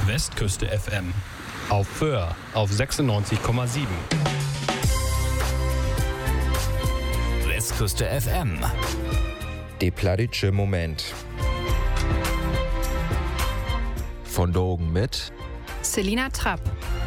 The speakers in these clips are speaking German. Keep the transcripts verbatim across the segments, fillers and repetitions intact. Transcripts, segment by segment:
Westküste F M. Auf Föhr auf sechsundneunzig Komma sieben. Westküste F M. De Pladitsche Moment. Von Dogen mit Selina Trapp.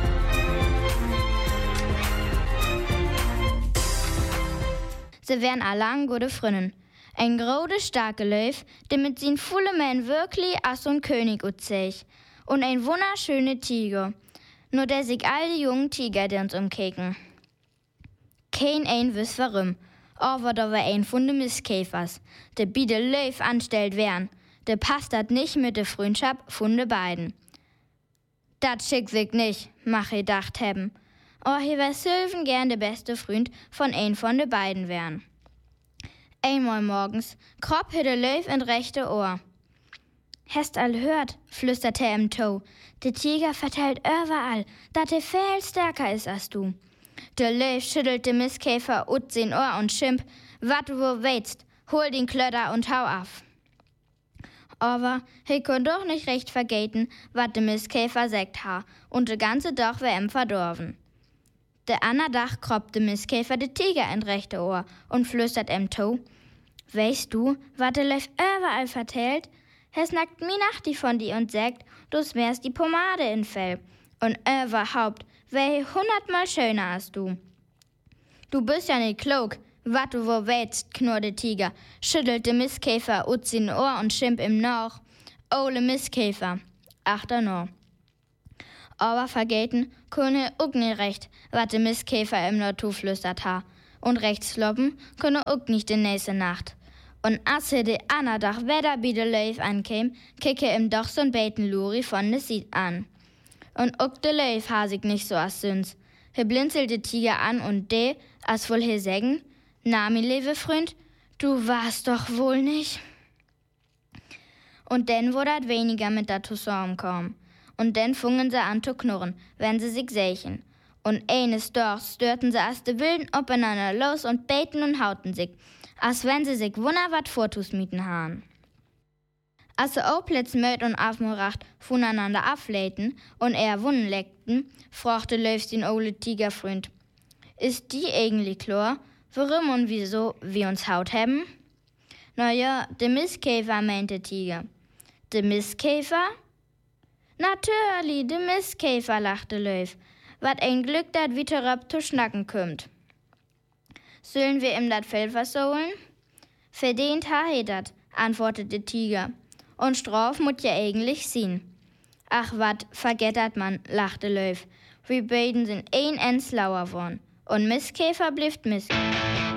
Sie wären allang gute Frünnen. Ein grode starke Löw, der mit sin volle Mann wirklich as so'n König utzeich. Und ein wunderschöne Tiger. Nur der sich all die jungen Tiger, die uns umkeken. Kein ein wiss warum. Aber da war ein von de Mistkäfers, der bi de Löw anstellt wären. Der passt dat nicht mit de Freundschaft von de beiden. Dat schickt sich nicht, mach ich dacht hebben. Oh, hier wär Sylven gern der beste Freund von ein von de beiden wären. Einmal morgens kropp he de Löw in rechte Ohr. Hast all hört, flüsterte er im Toe. Der Tiger verteilt überall, dat er viel stärker ist als du. Der Löw schüttelt de Mistkäfer ut sein Ohr und schimp, wat du wo weißt, hol den Klötter und hau af. Aber he kon doch nicht recht vergeten, wat de Mistkäfer sagt ha, und de ganze Doch wär em verdorben. Der ander Dach kropp de Mistkäfer de Tiger in rechte Ohr und flüstert em Toe. Weißt du, wat de Löw überall vertellt? Er snackt mi nach die von die und sagt, du smärst die Pomade in Fell. Und überhaupt, wär he hundertmal schöner als du. Du bist ja nicht klug, wat du wo weißt, knurrt de Tiger, schüttelt de Mistkäfer ut sin Ohr und schimp ihm noch. Ole Mistkäfer, achter noch. Aber vergeten könne uck nicht recht, wat de Mistkäfer im Natur flüstert ha. Und rechts sloppen könne uck nicht die nächste Nacht. Und als he de ander Dach wieder bi de Löw ankäm, kicke ihm doch so'n beten Luri von de Sied an. Und uck de Löw ha sich nicht so as süns. He blinzelt de Tiger an und de, as wohl he sägen, na mi lewe Freund, du warst doch wohl nicht. Und denn wurde weniger mit dat Toussaint kommen. Und denn fungen sie an zu knurren, wenn sie sich sächen. Und eines doch störten sie as de Wilden opeinander los und beten und hauten sich, als wenn sie sich wunder wat Vortus mieten haben. Als sie auch plötzlich möd und aufmuracht voneinander ableiten und eher Wunden leckten, fragte Löw den ole Tigerfreund. Ist die eigentlich klar, warum und wieso wir uns haut haben? Na ja, de Mistkäfer, meinte Tiger. De Mistkäfer? Natürlich, de Mistkäfer, lachte Löw. Wat ein Glück, dat wie terab zu schnacken kümmt. Sollen wir ihm dat Fell versohlen? Verdient ha he dat, antwortete Tiger. Und Straf mut ja eigentlich sien. Ach wat, vergettert man, lachte Löw. Wir beiden sind ein ens lauer worn. Und Mistkäfer blifft Mistkäfer.